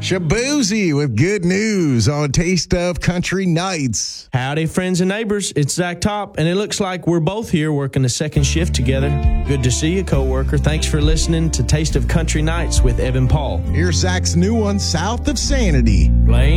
Shabuzi with good news on Taste of Country Nights. Howdy, friends and neighbors. It's Zach Top, and it looks like we're both here working the second shift together. Good to see you, coworker. Thanks for listening to Taste of Country Nights with Evan Paul. Here's Zach's new one, South of Sanity. Blaine.